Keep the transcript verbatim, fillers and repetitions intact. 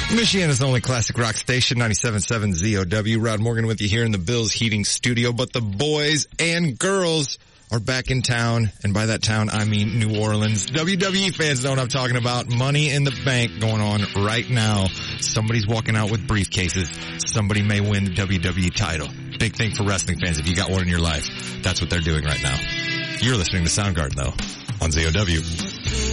Michiana's only classic rock station, ninety-seven point seven Z O W. Rod Morgan with you here in the Bills Heating Studio. But the boys and girls are back in town, and by that town, I mean New Orleans. W W E fans know what I'm talking about. Money in the Bank going on right now. Somebody's walking out with briefcases. Somebody may win the W W E title. Big thing for wrestling fans if you got one in your life. That's what they're doing right now. You're listening to Soundgarden, though, on Z O W.